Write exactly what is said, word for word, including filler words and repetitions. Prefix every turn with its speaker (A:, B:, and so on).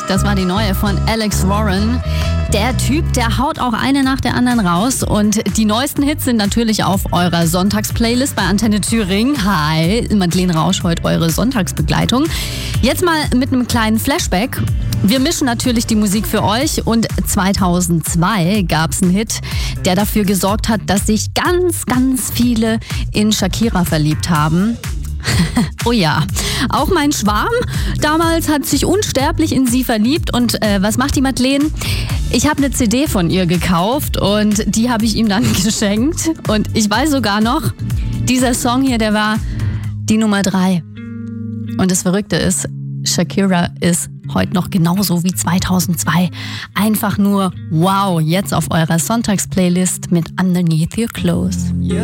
A: Das war die neue von Alex Warren. Der Typ, der haut auch eine nach der anderen raus. Und die neuesten Hits sind natürlich auf eurer Sonntagsplaylist bei Antenne Thüringen. Hi, Madeleine Rausch, heute eure Sonntagsbegleitung. Jetzt mal mit einem kleinen Flashback. Wir mischen natürlich die Musik für euch und zweitausendzwei gab es einen Hit, der dafür gesorgt hat, dass sich ganz, ganz viele in Shakira verliebt haben. Oh ja, auch mein Schwarm damals hat sich unsterblich in sie verliebt. Und äh, was macht die Madeleine? Ich habe eine C D von ihr gekauft und die habe ich ihm dann geschenkt. Und ich weiß sogar noch, dieser Song hier, der war die Nummer drei. Und das Verrückte ist, Shakira ist heute noch genauso wie zweitausendzwei. Einfach nur wow, jetzt auf eurer Sonntagsplaylist mit Underneath Your Clothes.
B: You're